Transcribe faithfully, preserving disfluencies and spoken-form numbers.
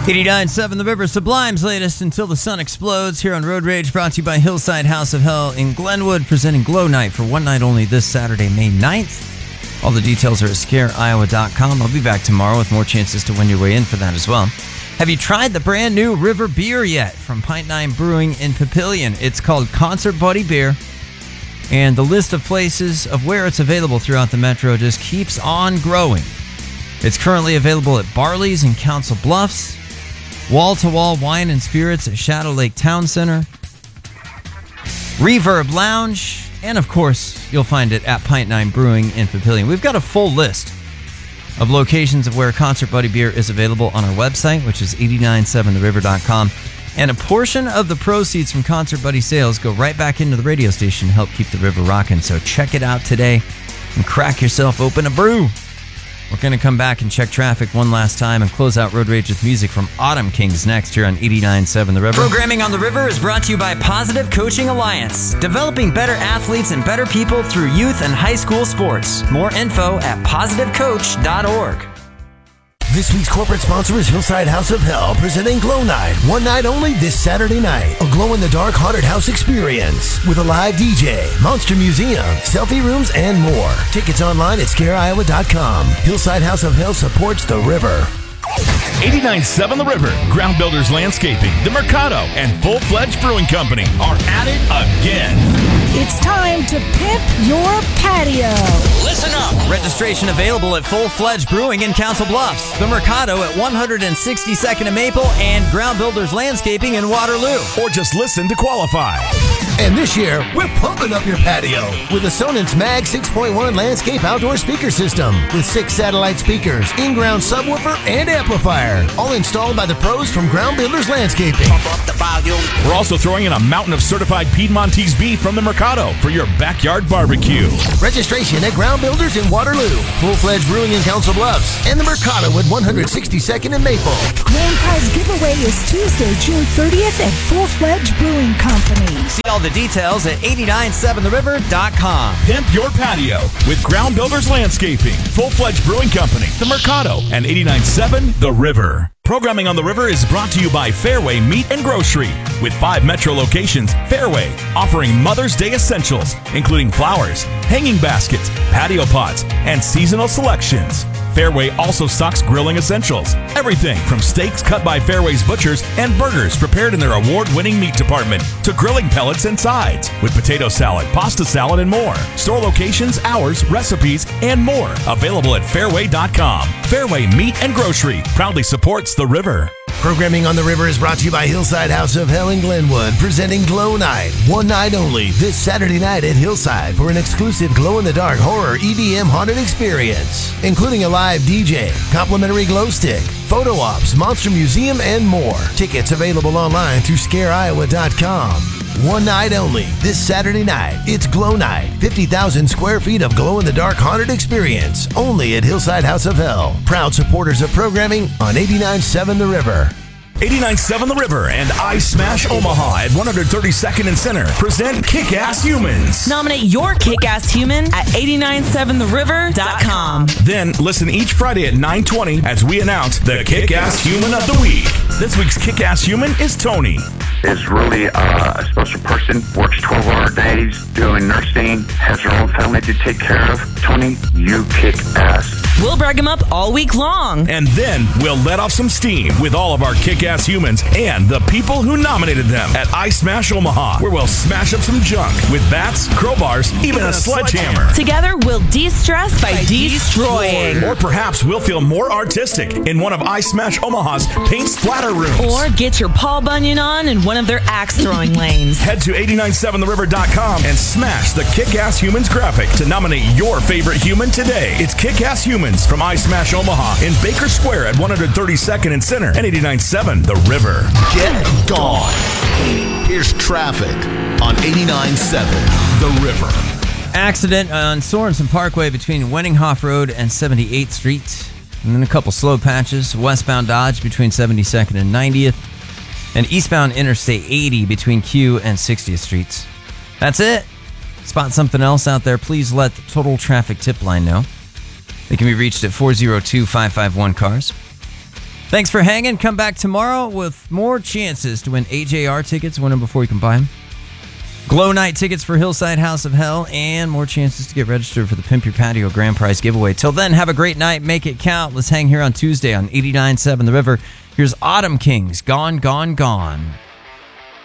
eighty-nine point seven The River, Sublime's latest Until the Sun Explodes here on Road Rage, brought to you by Hillside House of Hell in Glenwood, presenting Glow Night for one night only this Saturday, May ninth. All the details are at scare iowa dot com. I'll be back tomorrow with more chances to win your way in for that as well. Have you tried the brand new River beer yet from Pint Nine Brewing in Papillion? It's called Concert Buddy Beer, and the list of places of where it's available throughout the metro just keeps on growing. It's currently available at Barley's in Council Bluffs, Wall-to-Wall Wine and Spirits at Shadow Lake Town Center, Reverb Lounge, and of course, you'll find it at Pint Nine Brewing in Papillion. We've got a full list of locations of where Concert Buddy Beer is available on our website, which is eighty-nine seven the river dot com. And a portion of the proceeds from Concert Buddy sales go right back into the radio station to help keep the river rocking. So check it out today and crack yourself open a brew. We're going to come back and check traffic one last time and close out Road Rage with music from Autumn Kings next here on eighty-nine point seven The River. Programming on the River is brought to you by Positive Coaching Alliance, developing better athletes and better people through youth and high school sports. More info at positive coach dot org. This week's corporate sponsor is Hillside House of Hell, presenting Glow Night. One night only this Saturday night. A glow-in-the-dark haunted house experience with a live D J, monster museum, selfie rooms, and more. Tickets online at scare iowa dot com. Hillside House of Hell supports the river. eighty-nine point seven The River, Ground Builders Landscaping, The Mercado, and Full Fledged Brewing Company are at it again. It's time to pimp your patio. Listen up. Registration available at Full Fledged Brewing in Council Bluffs, The Mercado at one hundred sixty-second and Maple, and Ground Builders Landscaping in Waterloo. Or just listen to qualify. And this year, we're pumping up your patio with a Sonance Mag six point one landscape outdoor speaker system with six satellite speakers, in-ground subwoofer, and amplifier, all installed by the pros from Ground Builders Landscaping. Pump up the volume. We're also throwing in a mountain of certified Piedmontese beef from the Mercado for your backyard barbecue. Registration at Ground Builders in Waterloo, Full Fledged Brewing in Council Bluffs, and the Mercado at one hundred sixty-second and Maple. Grand prize giveaway is Tuesday, June thirtieth at Full Fledged Brewing Company. See all the details at eighty-nine seven the river dot com. Pimp your patio with Ground Builders Landscaping, Full Fledged Brewing Company, the Mercado, and eighty-nine point seven The River. Programming on the River is brought to you by Fairway Meat and Grocery. With five metro locations, Fairway, offering Mother's Day essentials, including flowers, hanging baskets, patio pots, and seasonal selections. Fairway also stocks grilling essentials. Everything from steaks cut by Fairway's butchers and burgers prepared in their award-winning meat department to grilling pellets and sides with potato salad, pasta salad, and more. Store locations, hours, recipes, and more available at fairway dot com. Fairway Meat and Grocery proudly supports the river. Programming on the River is brought to you by Hillside House of Hell in Glenwood, presenting Glow Night. One night only this Saturday night at Hillside for an exclusive glow-in-the-dark horror E D M haunted experience, including a live D J, complimentary glow stick, photo ops, monster museum, and more. Tickets available online through scare iowa dot com. One night only this Saturday night. It's Glow Night. fifty thousand square feet of glow-in-the-dark haunted experience only at Hillside House of Hell. Proud supporters of programming on eighty-nine point seven The River. eighty-nine point seven The River and I Smash Omaha at one hundred thirty-second and Center present Kick-Ass Humans. Nominate your kick-ass human at eighty-nine seven the river dot com. Then listen each Friday at nine twenty as we announce the Kick-Ass Human of the Week. This week's Kick-Ass Human is Tony. Is really uh, a special person, works twelve hour days, doing nursing, has her own family to take care of. Tony, you kick ass. We'll brag him up all week long. And then we'll let off some steam with all of our kick-ass humans and the people who nominated them at I Smash Omaha, where we'll smash up some junk with bats, crowbars, even a sledgehammer. Together, we'll de-stress by destroying. Or perhaps we'll feel more artistic in one of I Smash Omaha's paint splatter rooms. Or get your Paul Bunyan on in one of their axe-throwing lanes. Head to eighty-nine point seven the river dot com and smash the Kick-Ass Humans graphic to nominate your favorite human today. It's Kick-Ass Humans from I Smash Omaha in Baker Square at one hundred thirty-second and Center and eighty-nine point seven The River. Get gone. Here's traffic on eighty-nine point seven The River. Accident on Sorensen Parkway between Wenninghoff Road and seventy-eighth Street. And then a couple slow patches. Westbound Dodge between seventy-second and ninetieth. And eastbound Interstate eighty between Q and sixtieth Streets. That's it. Spot something else out there, please let the Total Traffic Tip Line know. They can be reached at four oh two, five five one, C A R S. Thanks for hanging. Come back tomorrow with more chances to win A J R tickets. Win them before you can buy them. Glow Night tickets for Hillside House of Hell, and more chances to get registered for the Pimp Your Patio Grand Prize giveaway. Till then, have a great night. Make it count. Let's hang here on Tuesday on eighty-nine point seven The River. Here's Autumn Kings, Gone, Gone, Gone.